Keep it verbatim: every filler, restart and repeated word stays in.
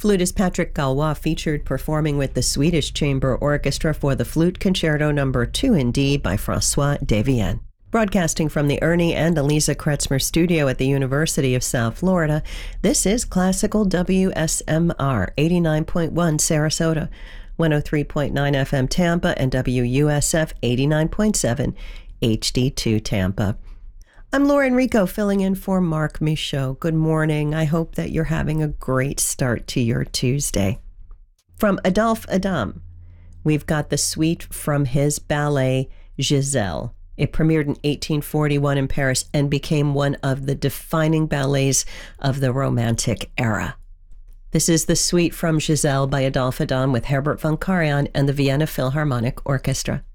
Flutist Patrick Galois featured performing with the Swedish Chamber Orchestra for the Flute Concerto Number two in D by François Devienne. Broadcasting from the Ernie and Eliza Kretzmer studio at the University of South Florida, this is Classical W S M R eighty-nine point one Sarasota, one oh three point nine F M Tampa, and W U S F eighty-nine point seven H D two Tampa. I'm Laura Enrico, filling in for Mark Michaud. Good morning. I hope that you're having a great start to your Tuesday. From Adolphe Adam, we've got the suite from his ballet, Giselle. It premiered in eighteen forty-one in Paris and became one of the defining ballets of the Romantic era. This is the suite from Giselle by Adolphe Adam with Herbert von Karajan and the Vienna Philharmonic Orchestra.